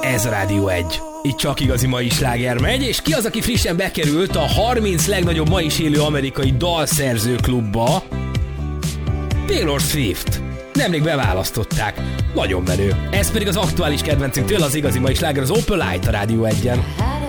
Ez Rádió 1. Itt csak igazi mai sláger megy, és ki az, aki frissen bekerült a 30 legnagyobb ma is élő amerikai dalszerző klubba? Taylor Swift. Nemrég beválasztották. Nagyon menő. Ez pedig az aktuális kedvencünktől az igazi mai sláger, az Opalite a Rádió 1-en.